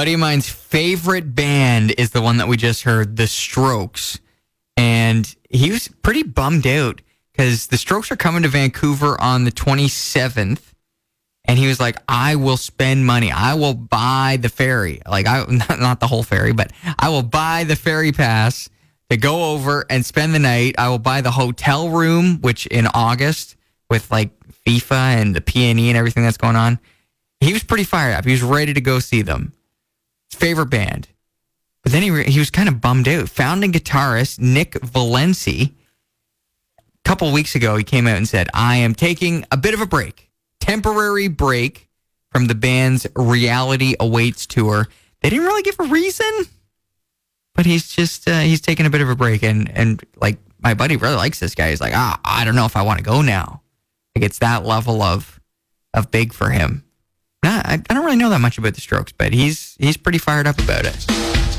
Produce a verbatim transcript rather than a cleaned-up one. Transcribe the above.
buddy of mine's favorite band is the one that we just heard, The Strokes. And he was pretty bummed out because The Strokes are coming to Vancouver on the twenty-seventh. And he was like, I will spend money. I will buy the ferry. Like, I not the whole ferry, but I will buy the ferry pass to go over and spend the night. I will buy the hotel room, which in August with like FIFA and the P and E and everything that's going on. He was pretty fired up. He was ready to go see them. His favorite band. But then he re- he was kind of bummed out. Founding guitarist Nick Valenci, a couple of weeks ago, he came out and said, I am taking a bit of a break. Temporary break from the band's Reality Awaits tour. They didn't really give a reason, but he's just, uh, he's taking a bit of a break. And, and like, my buddy really likes this guy. He's like, ah, I don't know if I want to go now. Like, it's that level of, of big for him. Nah, I, I don't really know that much about the Strokes, but he's, he's pretty fired up about it.